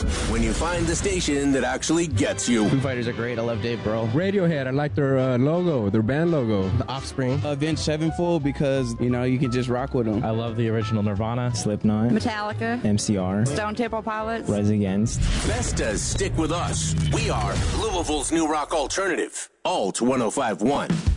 when you find the station that actually gets you. Foo Fighters are great. I love Dave Grohl. Radiohead, I like their logo, their band logo. The Offspring. Avenged Sevenfold because, you know, you can just rock with them. I love the original Nirvana, Slipknot, Metallica, MCR, Stone Temple Pilots, Rise Against. Bestas stick with us. We are Louisville's new rock alternative. Alt 105.1.